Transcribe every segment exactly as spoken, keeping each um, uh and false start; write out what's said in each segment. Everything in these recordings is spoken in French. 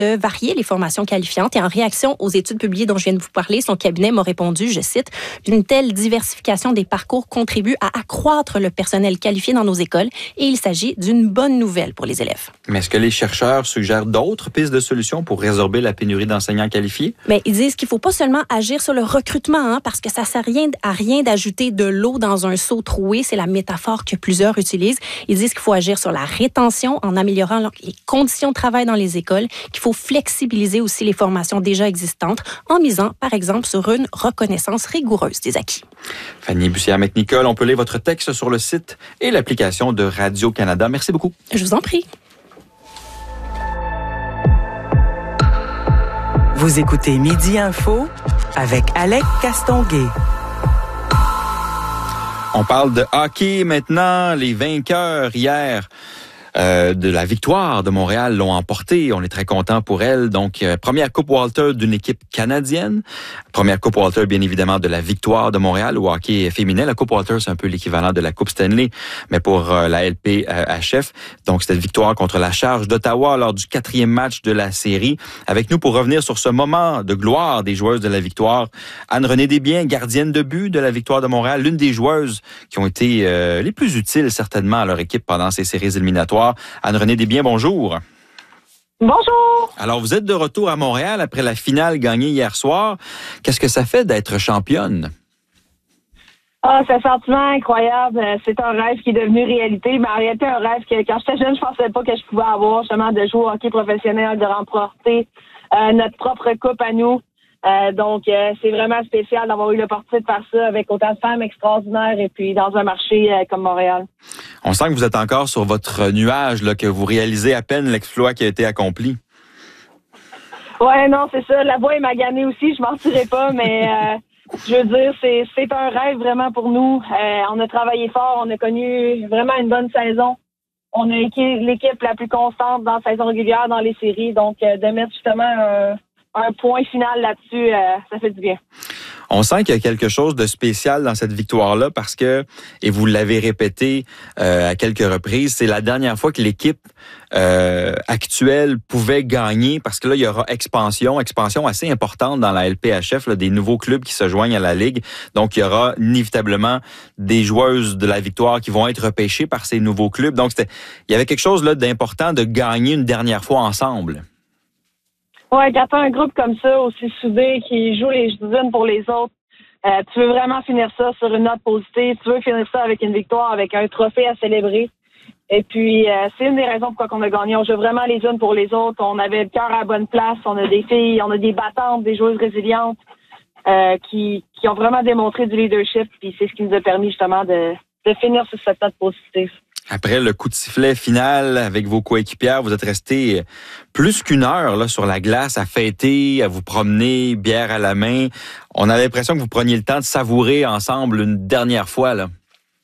de varier les formations qualifiantes. Et en réaction aux études publiées dont je viens de vous parler, son cabinet m'a répondu, je cite, « Une telle diversification des parcours contribue à accroître le personnel qualifié dans nos écoles et il s'agit d'une bonne nouvelle pour les élèves. » Mais est-ce que les chercheurs suggèrent d'autres pistes de solutions pour résorber la pénurie d'enseignants qualifiés? Mais ils disent qu'il ne faut pas seulement agir sur le recrutement, hein, parce que ça ne sert rien, à rien d'ajouter de l'eau dans un seau troué. C'est la métaphore que plusieurs utilisent. Ils disent qu'il faut agir sur la rétention en améliorant les conditions de travail dans les écoles, qu'il faut flexibiliser aussi les formations déjà existantes en misant, par exemple, sur une reconnaissance rigoureuse des acquis. Fanny Bussière-McNicol, on peut lire votre texte sur le site et l'application de Radio-Canada. Merci beaucoup. Je vous en prie. Vous écoutez Midi Info avec Alec Castonguay. On parle de hockey maintenant. Les vainqueurs hier euh, de la victoire de Montréal l'ont emporté. On est très content pour elle. Donc, euh, première Coupe Walter d'une équipe canadienne. Première Coupe Walter, bien évidemment, de la victoire de Montréal au hockey féminin. La Coupe Walter, c'est un peu l'équivalent de la Coupe Stanley, mais pour euh, la L P H F. Donc, c'était une victoire contre la Charge d'Ottawa lors du quatrième match de la série. Avec nous pour revenir sur ce moment de gloire des joueuses de la victoire, Anne-Renée Desbiens, gardienne de but de la victoire de Montréal, l'une des joueuses qui ont été euh, les plus utiles certainement à leur équipe pendant ces séries éliminatoires. Anne-Renée Desbiens, bonjour. Bonjour. Alors, vous êtes de retour à Montréal après la finale gagnée hier soir. Qu'est-ce que ça fait d'être championne? Ah, c'est un sentiment incroyable. C'est un rêve qui est devenu réalité. Mais en réalité, un rêve que quand j'étais jeune, je pensais pas que je pouvais avoir, justement, de jouer au hockey professionnel, de remporter euh, notre propre coupe à nous. Euh, donc, euh, c'est vraiment spécial d'avoir eu l'opportunité de faire ça avec autant de femmes extraordinaires et puis dans un marché euh, comme Montréal. On sent que vous êtes encore sur votre nuage, là, que vous réalisez à peine l'exploit qui a été accompli. Ouais, non, c'est ça. La voix est maganée aussi, je m'en tirerai pas, mais euh, je veux dire, c'est, c'est un rêve vraiment pour nous. Euh, on a travaillé fort, on a connu vraiment une bonne saison. On a été l'équipe la plus constante dans la saison régulière, dans les séries. Donc, euh, de mettre justement un... un point final là-dessus, euh, ça fait du bien. On sent qu'il y a quelque chose de spécial dans cette victoire-là parce que, et vous l'avez répété euh, à quelques reprises, c'est la dernière fois que l'équipe euh, actuelle pouvait gagner parce que là, il y aura expansion, expansion assez importante dans la L P H F, là, des nouveaux clubs qui se joignent à la Ligue. Donc, il y aura inévitablement des joueuses de la victoire qui vont être repêchées par ces nouveaux clubs. Donc, c'était, il y avait quelque chose là d'important de gagner une dernière fois ensemble. Ouais, quand t'as un groupe comme ça, aussi soudé, qui joue les unes pour les autres, euh, tu veux vraiment finir ça sur une note positive. Tu veux finir ça avec une victoire, avec un trophée à célébrer. Et puis, euh, c'est une des raisons pourquoi on a gagné. On joue vraiment les unes pour les autres. On avait le cœur à la bonne place. On a des filles, on a des battantes, des joueuses résilientes euh, qui, qui ont vraiment démontré du leadership. Puis c'est ce qui nous a permis justement de, de finir sur cette note positive. Après le coup de sifflet final avec vos coéquipières, vous êtes resté plus qu'une heure là sur la glace à fêter, à vous promener, bière à la main. On a l'impression que vous preniez le temps de savourer ensemble une dernière fois, là.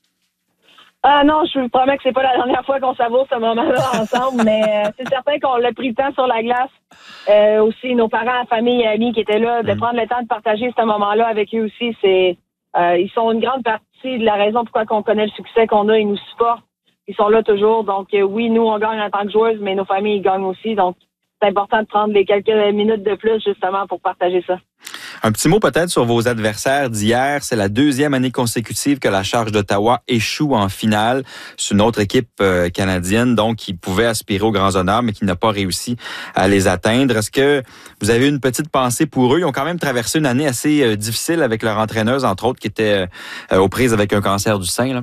Ah non, je vous promets que c'est pas la dernière fois qu'on savoure ce moment-là ensemble, mais euh, c'est certain qu'on l'a pris le temps sur la glace. Euh, aussi, nos parents, famille et amis qui étaient là, de mmh. prendre le temps de partager ce moment-là avec eux aussi, c'est euh, ils sont une grande partie de la raison pourquoi on connaît le succès qu'on a. Ils nous supportent. Ils sont là toujours. Donc, euh, oui, nous, on gagne en tant que joueuses, mais nos familles ils gagnent aussi. Donc, c'est important de prendre les quelques minutes de plus, justement, pour partager ça. Un petit mot peut-être sur vos adversaires d'hier. C'est la deuxième année consécutive que la Charge d'Ottawa échoue en finale. C'est une autre équipe euh, canadienne, donc, qui pouvait aspirer aux grands honneurs, mais qui n'a pas réussi à les atteindre. Est-ce que vous avez une petite pensée pour eux? Ils ont quand même traversé une année assez euh, difficile avec leur entraîneuse, entre autres, qui était euh, aux prises avec un cancer du sein, là.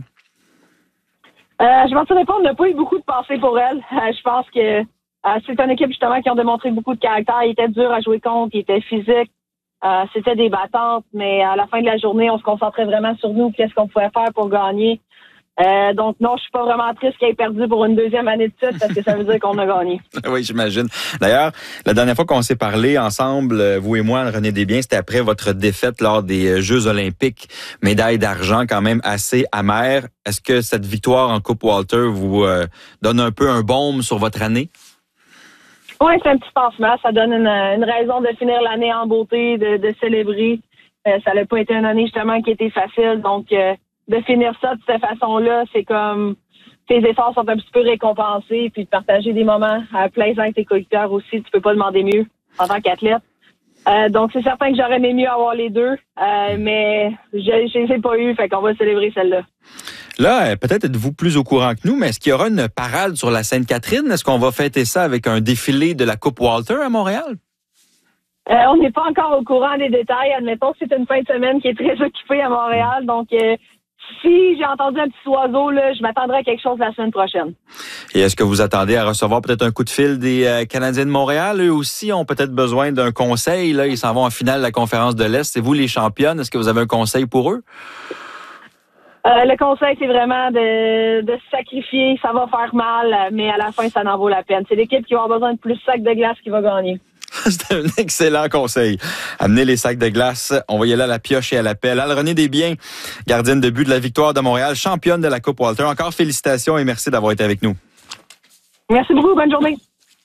Euh, je m'en souviens pas, on n'a pas eu beaucoup de pensée pour elle. Euh, je pense que euh, c'est une équipe justement qui ont démontré beaucoup de caractère. Ils étaient durs à jouer contre, ils étaient physiques, euh, c'était des battantes, mais à la fin de la journée, on se concentrait vraiment sur nous, qu'est-ce qu'on pouvait faire pour gagner. Euh, donc non, je suis pas vraiment triste qu'elle ait perdu pour une deuxième année de suite parce que ça veut dire qu'on a gagné. Oui, j'imagine. D'ailleurs, la dernière fois qu'on s'est parlé ensemble, vous et moi, Renée Desbiens, c'était après votre défaite lors des Jeux olympiques, médaille d'argent quand même assez amère. Est-ce que cette victoire en Coupe Walter vous euh, donne un peu un baume sur votre année? Oui, c'est un petit pansement. Ça donne une, une raison de finir l'année en beauté, de, de célébrer. Euh, ça n'a pas été une année justement qui était facile, donc... Euh, de finir ça de cette façon-là, c'est comme tes efforts sont un petit peu récompensés, puis de partager des moments euh, plaisants avec tes coéquipiers aussi, tu peux pas demander mieux en tant qu'athlète. Euh, donc, c'est certain que j'aurais aimé mieux avoir les deux, euh, mais je ne les ai pas eu, fait qu'on va célébrer celle-là. Là, peut-être êtes-vous plus au courant que nous, mais est-ce qu'il y aura une parade sur la Sainte-Catherine? Est-ce qu'on va fêter ça avec un défilé de la Coupe Walter à Montréal? Euh, on n'est pas encore au courant des détails. Admettons que c'est une fin de semaine qui est très occupée à Montréal, donc euh, si j'ai entendu un petit oiseau, là, je m'attendrai à quelque chose la semaine prochaine. Et est-ce que vous attendez à recevoir peut-être un coup de fil des euh, Canadiens de Montréal? Eux aussi ont peut-être besoin d'un conseil. Là, ils s'en vont en finale de la Conférence de l'Est. C'est vous les championnes. Est-ce que vous avez un conseil pour eux? Euh, le conseil, c'est vraiment de, de se sacrifier. Ça va faire mal, mais à la fin, ça en vaut la peine. C'est l'équipe qui va avoir besoin de plus de sacs de glace qui va gagner. C'est un excellent conseil. Amenez les sacs de glace. On va y aller à la pioche et à la pelle. Al-René Desbiens, gardienne de but de la victoire de Montréal, championne de la Coupe Walter. Encore félicitations et merci d'avoir été avec nous. Merci beaucoup. Bonne journée.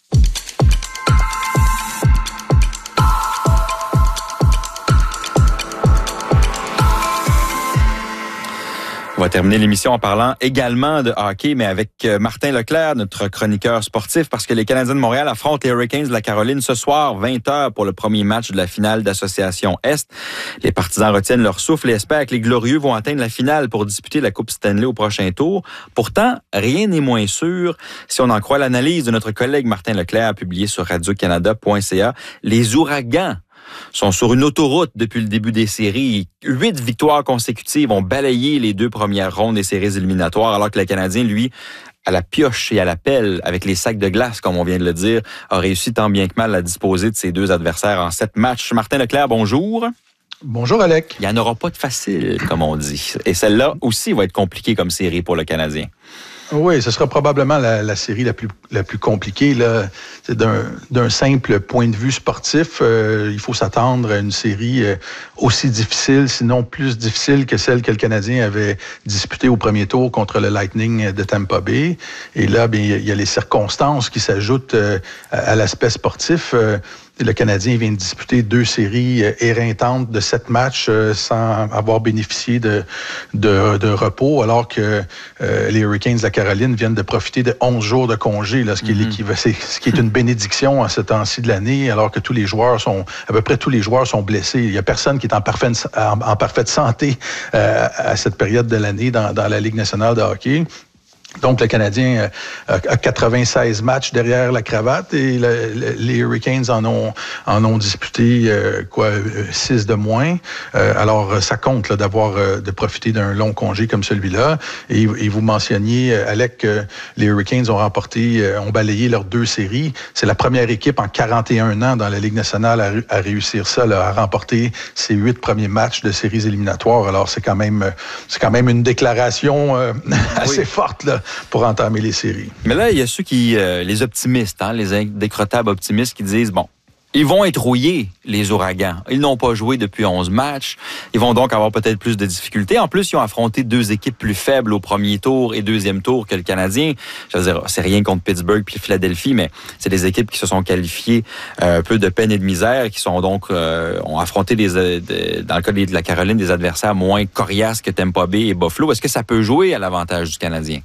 On va terminer l'émission en parlant également de hockey, mais avec Martin Leclerc, notre chroniqueur sportif, parce que les Canadiens de Montréal affrontent les Hurricanes de la Caroline ce soir, vingt heures, pour le premier match de la finale d'Association Est. Les partisans retiennent leur souffle et espèrent que les Glorieux vont atteindre la finale pour disputer la Coupe Stanley au prochain tour. Pourtant, rien n'est moins sûr. Si on en croit l'analyse de notre collègue Martin Leclerc, publiée sur radio canada point c a, les Ouragans sont sur une autoroute depuis le début des séries. Huit victoires consécutives ont balayé les deux premières rondes des séries éliminatoires, alors que le Canadien, lui, à la pioche et à la pelle, avec les sacs de glace, comme on vient de le dire, a réussi tant bien que mal à disposer de ses deux adversaires en sept matchs. Martin Leclerc, bonjour. Bonjour, Alec. Il n'y en aura pas de facile, comme on dit. Et celle-là aussi va être compliquée comme série pour le Canadien. Oui, ce sera probablement la, la série la plus la plus compliquée. Là. C'est d'un, d'un simple point de vue sportif, euh, il faut s'attendre à une série euh, aussi difficile, sinon plus difficile que celle que le Canadien avait disputée au premier tour contre le Lightning de Tampa Bay. Et là, bien, il y a les circonstances qui s'ajoutent euh, à, à l'aspect sportif. Euh, Le Canadien vient de disputer deux séries éreintantes de sept matchs euh, sans avoir bénéficié de, de, de repos, alors que euh, les Hurricanes de la Caroline viennent de profiter de onze jours de congé, là, ce, qui mm-hmm. est c'est, ce qui est une bénédiction à ce temps-ci de l'année, alors que tous les joueurs sont, à peu près tous les joueurs sont blessés. Il n'y a personne qui est en parfaite, en, en parfaite santé euh, à cette période de l'année dans, dans la Ligue nationale de hockey. Donc, le Canadien a quatre-vingt-seize matchs derrière la cravate et le, le, les Hurricanes en ont en ont disputé euh, quoi six de moins. Euh, alors, ça compte là, d'avoir euh, de profiter d'un long congé comme celui-là. Et, et vous mentionniez, Alec, que les Hurricanes ont remporté, euh, ont balayé leurs deux séries. C'est la première équipe en quarante et un ans dans la Ligue nationale à, à réussir ça, là, à remporter ses huit premiers matchs de séries éliminatoires. Alors, c'est quand même c'est quand même une déclaration euh, assez oui. forte là. Pour entamer les séries. Mais là, il y a ceux qui, euh, les optimistes, hein, les indécrottables optimistes qui disent, bon, ils vont être rouillés, les Ouragans. Ils n'ont pas joué depuis onze matchs. Ils vont donc avoir peut-être plus de difficultés. En plus, ils ont affronté deux équipes plus faibles au premier tour et deuxième tour que le Canadien. Je veux dire, c'est rien contre Pittsburgh puis Philadelphie, mais c'est des équipes qui se sont qualifiées euh, un peu de peine et de misère, qui sont donc euh, ont affronté des, des dans le cas de la Caroline des adversaires moins coriaces que Tampa Bay et Buffalo. Est-ce que ça peut jouer à l'avantage du Canadien?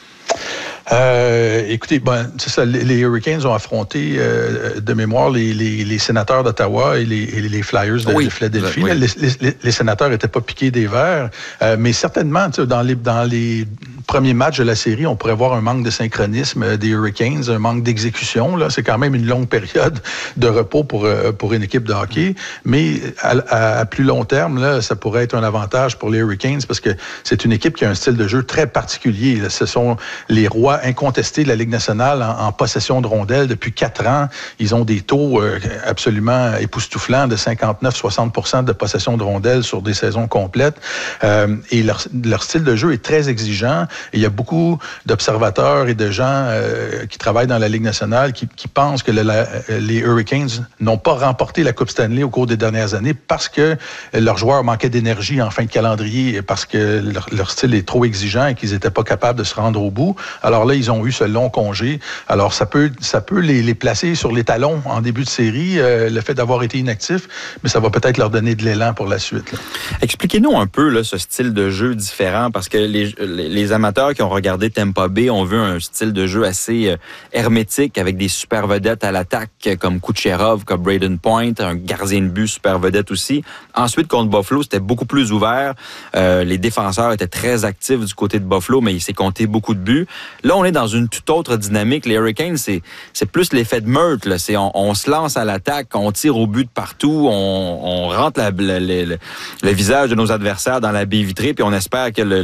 Euh, écoutez, ben, c'est ça, les, les Hurricanes ont affronté euh, de mémoire les, les, les sénateurs d'Ottawa et les, et les Flyers de, oui, de Philadelphie. Oui. Les, les, les sénateurs n'étaient pas piqués des verres, euh, mais certainement, dans les, dans les premiers matchs de la série, on pourrait voir un manque de synchronisme des Hurricanes, un manque d'exécution. Là, c'est quand même une longue période de repos pour, pour une équipe de hockey, mais à, à, à plus long terme, là, ça pourrait être un avantage pour les Hurricanes parce que c'est une équipe qui a un style de jeu très particulier. Là. Ce sont les rois incontestés de la Ligue nationale en, en possession de rondelles depuis quatre ans. Ils ont des taux euh, absolument époustouflants de cinquante-neuf à soixante pour cent de possession de rondelles sur des saisons complètes. Euh, et leur, leur style de jeu est très exigeant. Et il y a beaucoup d'observateurs et de gens euh, qui travaillent dans la Ligue nationale qui, qui pensent que le, la, les Hurricanes n'ont pas remporté la Coupe Stanley au cours des dernières années parce que leurs joueurs manquaient d'énergie en fin de calendrier, parce que leur, leur style est trop exigeant et qu'ils n'étaient pas capables de se rendre au bout. Alors là, ils ont eu ce long congé. Alors, ça peut, ça peut les, les placer sur les talons en début de série, euh, le fait d'avoir été inactifs, mais ça va peut-être leur donner de l'élan pour la suite. Là. Expliquez-nous un peu là, ce style de jeu différent, parce que les, les, les amateurs amateurs qui ont regardé Tampa Bay ont vu un style de jeu assez euh, hermétique avec des super vedettes à l'attaque comme Kucherov, comme Braden Point, un gardien de but super vedette aussi. Ensuite, contre Buffalo, c'était beaucoup plus ouvert. Euh, les défenseurs étaient très actifs du côté de Buffalo, mais il s'est compté beaucoup de buts. Là, on est dans une toute autre dynamique. Les Hurricanes, c'est, c'est plus l'effet de meurtre. Là. C'est, on, on se lance à l'attaque, on tire au but de partout, on, on rentre la, la, la, la, le visage de nos adversaires dans la baie vitrée, puis on espère que le